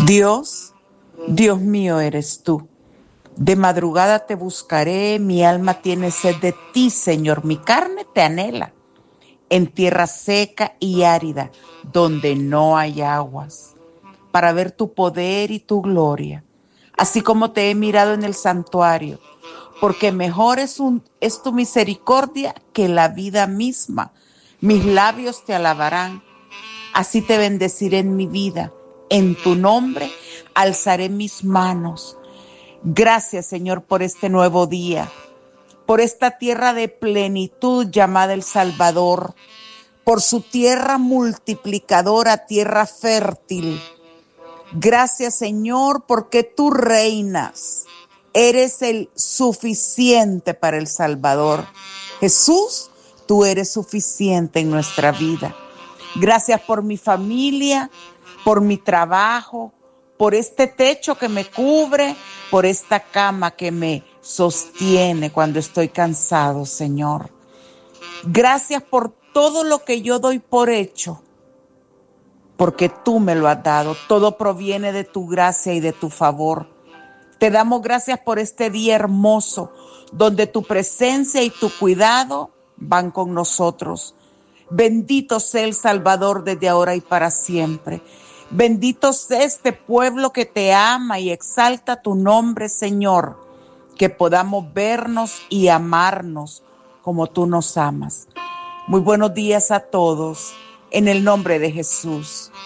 Dios mío eres tú. De madrugada te buscaré, mi alma tiene sed de ti, Señor, mi carne te anhela. En tierra seca y árida, donde no hay aguas, para ver tu poder y tu gloria, así como te he mirado en el santuario, porque mejor es tu misericordia que la vida misma. Mis labios te alabarán, así te bendeciré en mi vida. En tu nombre alzaré mis manos. Gracias, Señor, por este nuevo día, por esta tierra de plenitud llamada El Salvador, por su tierra multiplicadora, tierra fértil. Gracias, Señor, porque tú reinas. Eres el suficiente para El Salvador. Jesús, tú eres suficiente en nuestra vida. Gracias por mi familia, por mi trabajo, por este techo que me cubre, por esta cama que me sostiene cuando estoy cansado, Señor. Gracias por todo lo que yo doy por hecho, porque tú me lo has dado. Todo proviene de tu gracia y de tu favor. Te damos gracias por este día hermoso, donde tu presencia y tu cuidado van con nosotros. Bendito sea El Salvador desde ahora y para siempre. Bendito sea este pueblo que te ama y exalta tu nombre, Señor. Que podamos vernos y amarnos como tú nos amas. Muy buenos días a todos, en el nombre de Jesús.